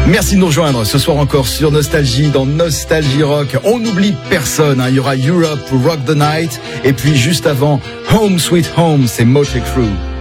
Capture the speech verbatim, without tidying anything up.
Merci de nous rejoindre ce soir encore sur Nostalgie, dans Nostalgie Rock. On n'oublie personne, hein. Il y aura Europe, Rock the Night, et puis juste avant, Home Sweet Home, c'est Motley Crue.